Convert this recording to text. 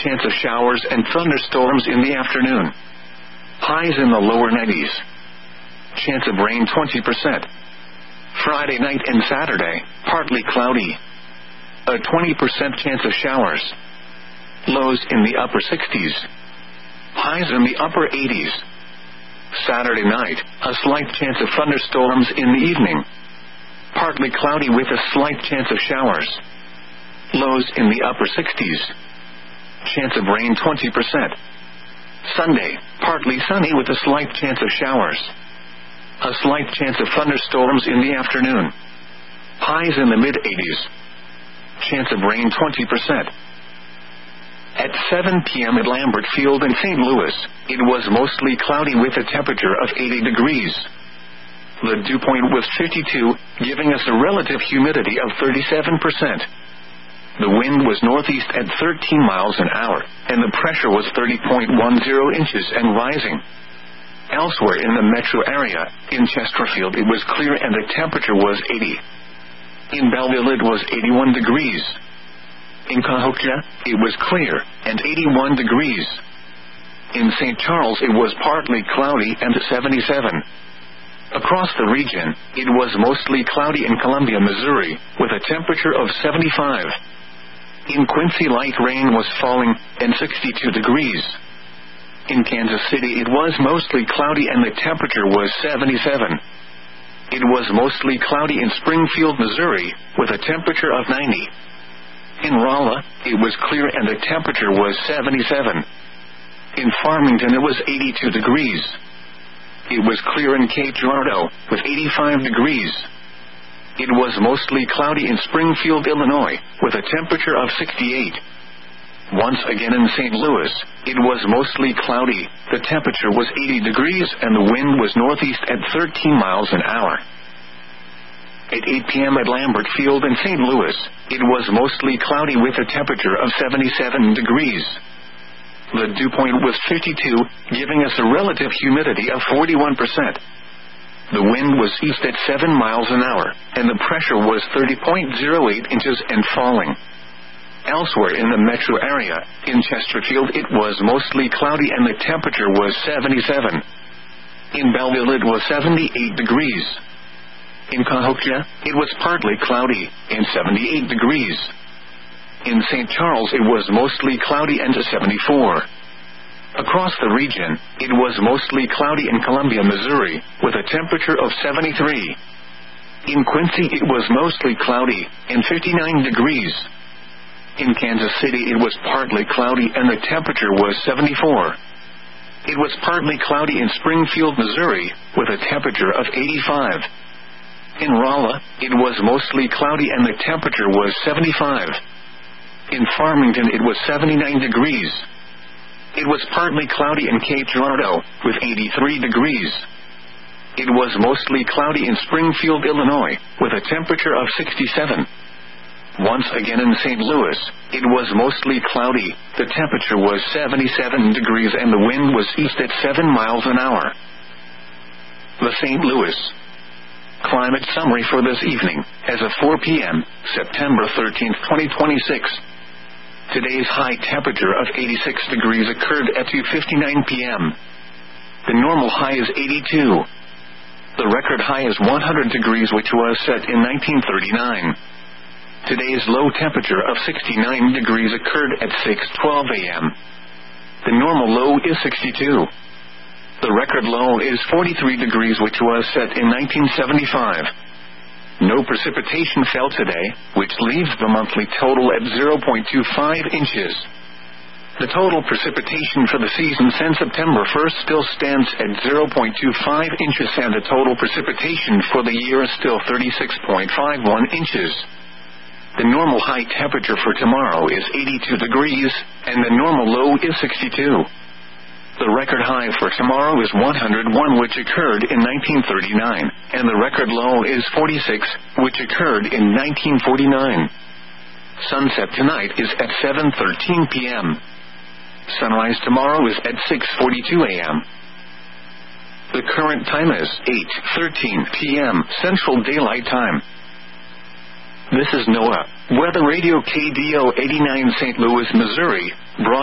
chance of showers and thunderstorms in the afternoon. Highs in the lower 90s. Chance of rain 20%. Friday night and Saturday, partly cloudy. A 20% chance of showers. Lows in the upper 60s. Highs in the upper 80s. Saturday night, a slight chance of thunderstorms in the evening. Partly cloudy with a slight chance of showers. Lows in the upper 60s. Chance of rain 20%. Sunday, partly sunny with a slight chance of showers. A slight chance of thunderstorms in the afternoon. Highs in the mid-80s. Chance of rain 20%. At 7 p.m. at Lambert Field in St. Louis, it was mostly cloudy with a temperature of 80 degrees. The dew point was 52, giving us a relative humidity of 37%. The wind was northeast at 13 miles an hour, and the pressure was 30.10 inches and rising. Elsewhere in the metro area, in Chesterfield it was clear and the temperature was 80. In Belleville it was 81 degrees. In Cahokia, it was clear, and 81 degrees. In St. Charles it was partly cloudy and 77. Across the region, it was mostly cloudy in Columbia, Missouri, with a temperature of 75. In Quincy light rain was falling, and 62 degrees. In Kansas City it was mostly cloudy and the temperature was 77. It was mostly cloudy in Springfield, Missouri, with a temperature of 90. In Rolla, it was clear and the temperature was 77. In Farmington it was 82 degrees. It was clear in Cape Girardeau, with 85 degrees. It was mostly cloudy in Springfield, Illinois, with a temperature of 68. Once again in St. Louis, it was mostly cloudy, the temperature was 80 degrees and the wind was northeast at 13 miles an hour. At 8 p.m. at Lambert Field in St. Louis, it was mostly cloudy with a temperature of 77 degrees. The dew point was 52, giving us a relative humidity of 41%. The wind was east at 7 miles an hour, and the pressure was 30.08 inches and falling. Elsewhere in the metro area, in Chesterfield it was mostly cloudy and the temperature was 77. In Belleville it was 78 degrees. In Cahokia, it was partly cloudy, and 78 degrees. In St. Charles it was mostly cloudy and 74. Across the region, it was mostly cloudy in Columbia, Missouri, with a temperature of 73. In Quincy it was mostly cloudy, and 59 degrees. In Kansas City it was partly cloudy and the temperature was 74. It was partly cloudy in Springfield, Missouri, with a temperature of 85. In Rolla, it was mostly cloudy and the temperature was 75. In Farmington it was 79 degrees. It was partly cloudy in Cape Girardeau, with 83 degrees. It was mostly cloudy in Springfield, Illinois, with a temperature of 67. Once again in St. Louis, it was mostly cloudy, the temperature was 77 degrees and the wind was east at 7 miles an hour. The St. Louis climate summary for this evening, as of 4 p.m., September 13, 2026. Today's high temperature of 86 degrees occurred at 2:59 p.m. The normal high is 82. The record high is 100 degrees, which was set in 1939. Today's low temperature of 69 degrees occurred at 6:12 a.m. The normal low is 62. The record low is 43 degrees, which was set in 1975. No precipitation fell today, which leaves the monthly total at 0.25 inches. The total precipitation for the season since September 1st still stands at 0.25 inches, and the total precipitation for the year is still 36.51 inches. The normal high temperature for tomorrow is 82 degrees, and the normal low is 62. The record high for tomorrow is 101, which occurred in 1939, and the record low is 46, which occurred in 1949. Sunset tonight is at 7:13 p.m. Sunrise tomorrow is at 6:42 a.m. The current time is 8:13 p.m. Central Daylight Time. This is NOAA Weather Radio KDO 89 St. Louis, Missouri,